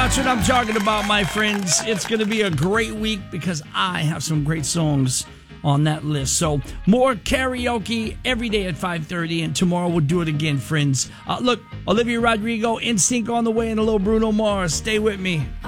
That's what I'm talking about, my friends. It's going to be a great week because I have some great songs on that list. So more karaoke every day at 5:30, and tomorrow we'll do it again, friends. Look, Olivia Rodrigo, NSYNC on the way, and a little Bruno Mars. Stay with me.